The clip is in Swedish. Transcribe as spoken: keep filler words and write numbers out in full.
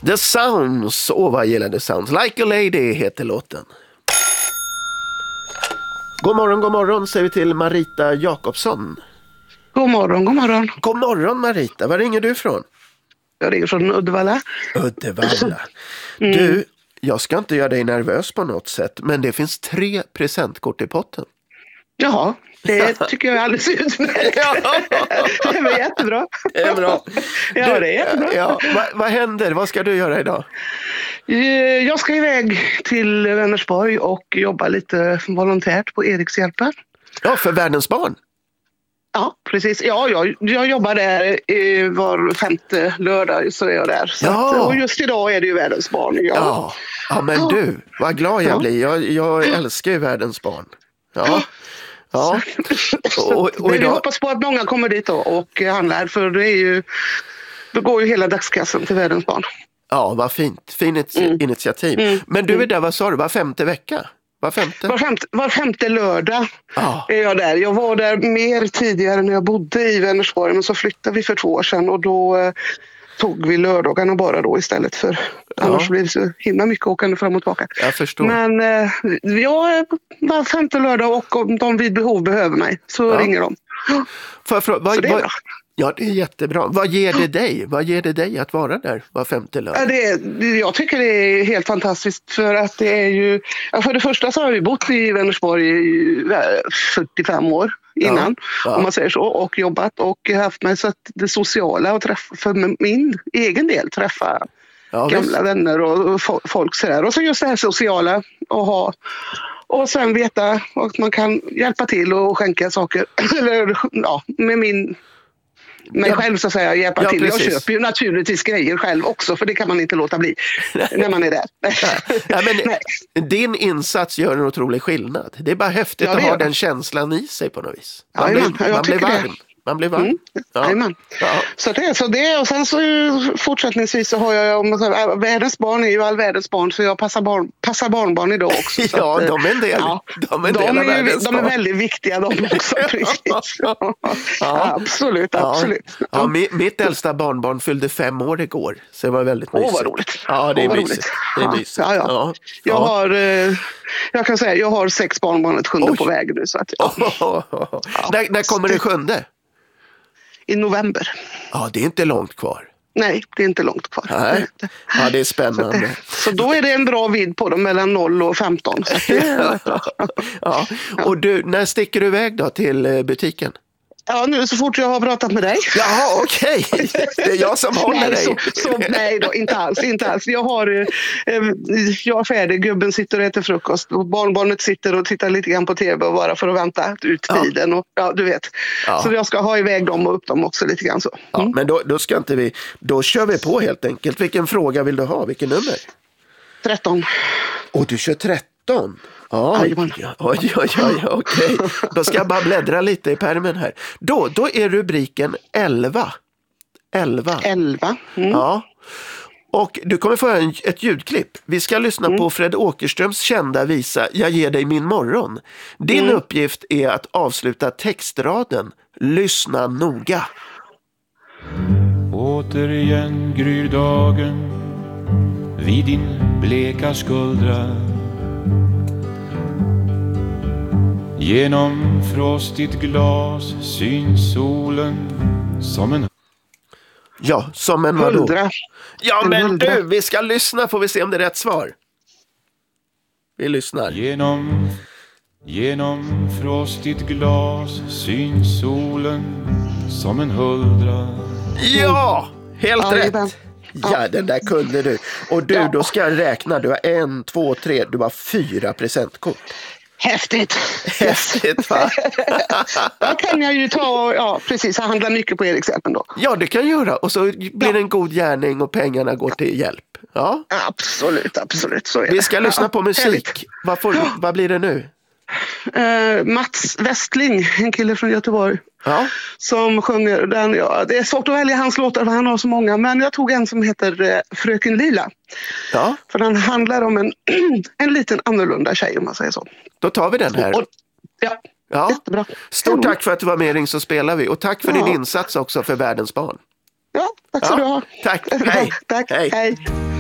The Sounds, åh vad gillar The Sounds. Like a Lady heter låten. God morgon, god morgon säger vi till Marita Jakobsson. God morgon, god morgon. God morgon Marita, var ringer du ifrån? Jag ringer från Uddevalla. Uddevalla. Mm. Du, jag ska inte göra dig nervös på något sätt, men det finns tre presentkort i potten. Jaha, det tycker jag är alldeles utmärkt. Det var jättebra. Det är bra. Ja, du, det är jättebra. Ja, vad, vad händer? Vad ska du göra idag? Jag ska iväg till Vänersborg och jobba lite volontärt på Erikshjälpen. Ja, för Världens barn. Ja, precis. Ja, jag, jag jobbar där eh, var femte lördag, så är jag där. Så ja. att, och just idag är det ju Världens barn. Ja, ja. ja men du, vad glad jag ja. blir. Jag, jag älskar ju Världens barn. Ja. Ja. Och, och idag... idag... Jag hoppas på att många kommer dit då och handlar, för det är ju, då går ju hela dagskassan till Världens barn. Ja, vad fint. Fint mm. initiativ. Mm. Men du är där, vad sa du, var femte vecka? Var femte? Var femte, var femte lördag ah. är jag där. Jag var där mer tidigare när jag bodde i Vänersborg, men så flyttade vi för två år sedan och då eh, tog vi lördagarna bara då istället, för ja. annars blir det så himla mycket åkande fram och tillbaka. Jag förstår. Men eh, jag var femte lördag och om de vid behov behöver mig så ja. ringer de. För, för, vad, så det är vad, bra. Ja, det är jättebra. Vad ger det dig? Vad ger det dig att vara där var femte lördag? Ja, det är, jag tycker det är helt fantastiskt, för att det är ju... Ja, för det första så har vi bott i Vänersborg i fyrtiofem år innan, ja, ja. om man säger så, och jobbat och haft med så att det sociala och träffa, för min egen del träffa ja, gamla visst. vänner och folk sådär. Och så just det här sociala och ha... Och sen veta att man kan hjälpa till och skänka saker eller, ja, med min... mig ja. själv så att säga, hjälpa ja, till. Precis. Jag köper ju naturligtvis grejer själv också, för det kan man inte låta bli när man är där. Ja, men din insats gör en otrolig skillnad. Det är bara häftigt ja, att ha den känslan i sig på något vis. Man ja, blir, man blir varm. Det. Man blir varm. Mm. Ja. Ja. Så det så det och sen så fortsättningsvis så har jag om så, världens barn är ju all världens barn, så jag passar barn passar barnbarn idag också. Så ja, att, de är en del. Ja, de är, en de del är, ju, de är väldigt viktiga de också, precis. Ja. Ja, absolut, absolut. Ja. Ja, mitt, mitt äldsta barnbarn fyllde fem år igår, så det var väldigt mysigt. Åh, vad roligt. Ja, det är Åh, mysigt. Det är mysigt. Ja, ja. Ja. Jag ja. har jag kan säga jag har sex barnbarn, ett sjunde Oj. på väg nu, så att ja. oh, oh, oh. Ja. När, när kommer det sjunde? I november. Ja, det är inte långt kvar. Nej, det är inte långt kvar. Nej. Ja, det är spännande. Så, det, så då är det en bra vid på dem mellan noll och femton. Så det är ja. Och du, när sticker du iväg då till butiken? Ja, nu så fort jag har pratat med dig. Jaha, okej. Okay. Det är jag som håller nej, dig. Så, så, nej då, inte alls, inte alls. Jag har eh, jag är färdig, gubben sitter och äter frukost och barnbarnet sitter och tittar lite grann på tv och bara för att vänta ut tiden. Ja. Och, ja, du vet. Ja. Så jag ska ha iväg dem och upp dem också lite grann så. Mm. Ja, men då, då ska inte vi, då kör vi på helt enkelt. Vilken fråga vill du ha? Vilken nummer? tretton. Och du kör tretton? Oj, oj, oj, oj, oj, okej. Då ska jag bara bläddra lite i pärmen här. Då, då är rubriken elva. elva. elva. Mm. Ja. Och du kommer få en, ett ljudklipp. Vi ska lyssna mm. på Fred Åkerströms kända visa Jag ger dig min morgon. Din mm. uppgift är att avsluta textraden. Lyssna noga. Återigen gryr dagen vid din bleka skuldra. Genom frostigt glas syns solen som en... Ja, som en vadå? Huldra. Ja, en men huldra. du, vi ska lyssna, får vi se om det är rätt svar. Vi lyssnar. Genom, genom frostigt glas syns solen som en huldra. Ja, helt ja, rätt. Ja. Ja, den där kunde du. Och du, ja. Då ska jag räkna. Du har en, två, tre, du har fyra presentkort. Häftigt. Häftigt, va? Då kan jag ju ta, ja precis, jag handlar mycket på Erikshjälpen då. Ja, det kan göra. Och så blir det en god gärning och pengarna går till hjälp. Ja, absolut, absolut. Så är Vi ska det. lyssna ja, på musik. Vad, får, vad blir det nu? Uh, Mats Westling, en kille från Göteborg. Ja. Som sjunger den, ja, det är svårt att välja hans låtar för han har så många, men jag tog en som heter uh, Fröken Lila. Ja. För den handlar om en, en liten annorlunda tjej, om man säger så. Då tar vi den här. Och, ja, ja. Jättebra. Stort tack för att du var med, Ring så spelar vi. Och tack för ja. din insats också för Världens barn. Ja, tack så ja. du ha. Tack, hej. Tack, hej. hej.